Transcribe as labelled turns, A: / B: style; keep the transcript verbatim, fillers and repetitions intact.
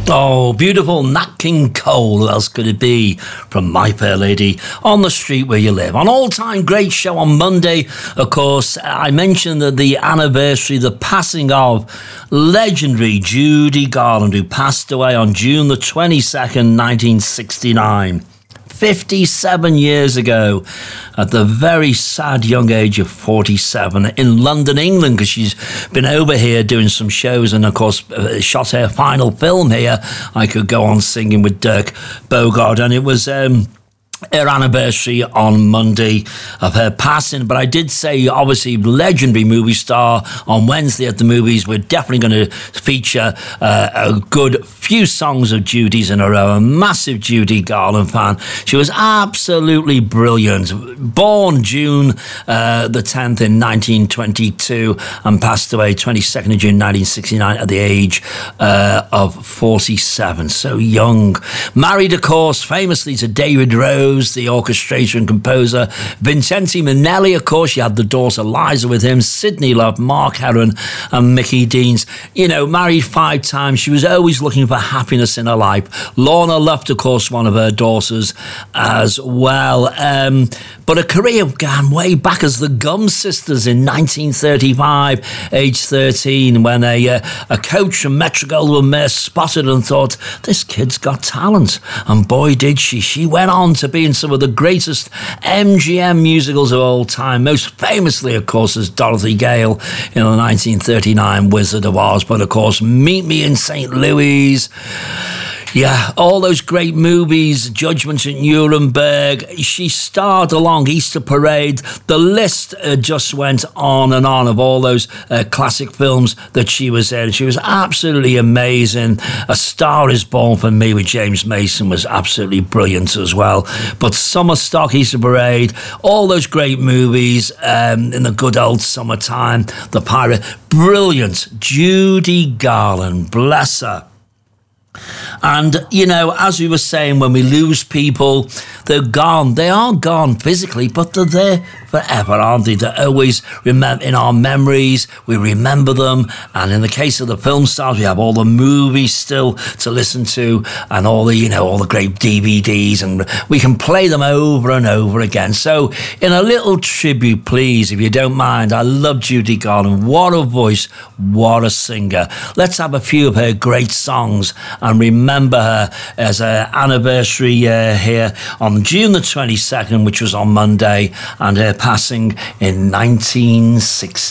A: Oh, beautiful Nat King Cole, who else could it be, from My Fair Lady, On the Street Where You Live. An all-time great show on Monday, of course. I mentioned that the anniversary, the passing of legendary Judy Garland, who passed away on June the twenty-second, nineteen sixty-nine. fifty-seven years ago, at the very sad young age of forty-seven, in London, England, because she's been over here doing some shows and, of course, uh, shot her final film here, I Could Go On Singing, with Dirk Bogarde, and it was Um, her anniversary on Monday of her passing. But I did say, obviously, legendary movie star. On Wednesday at the movies, we're definitely going to feature uh, a good few songs of Judy's in a row. A massive Judy Garland fan. She was absolutely brilliant. Born June uh, the tenth in nineteen twenty-two and passed away twenty-second of June nineteen sixty-nine at the age uh, of forty-seven. So young. Married, of course, famously to David Rose, the orchestrator and composer. Vincenzi Minnelli, of course, she had the daughter Liza with him. Sidney Love, Mark Herron and Mickey Deans. You know, married five times. She was always looking for happiness in her life. Lorna Luft, of course, one of her daughters as well. Um, but her career began way back as the Gum Sisters in nineteen thirty-five, age thirteen, when a, uh, a coach from Metro-Goldwyn-Mayer spotted and thought, this kid's got talent. And boy, did she. She went on to be in some of the greatest M G M musicals of all time, most famously, of course, as Dorothy Gale in the nineteen thirty-nine Wizard of Oz, but of course, Meet Me in Saint Louis. Yeah, all those great movies, Judgment at Nuremberg. She starred along Easter Parade. The list uh, just went on and on of all those uh, classic films that she was in. She was absolutely amazing. A Star Is Born for Me with James Mason was absolutely brilliant as well. But Summer Stock, Easter Parade, all those great movies um, in the good old summertime. The Pirate, brilliant. Judy Garland, bless her. And, you know, as we were saying, when we lose people, they're gone. They are gone physically, but they're there forever, aren't they? They're always remember in our memories. We remember them. And in the case of the film stars, we have all the movies still to listen to and all the, you know, all the great D V Ds. And we can play them over and over again. So in a little tribute, please, if you don't mind, I love Judy Garland. What a voice. What a singer. Let's have a few of her great songs and remember her as her anniversary uh, here on June the twenty-second, which was on Monday, and her passing in nineteen sixty.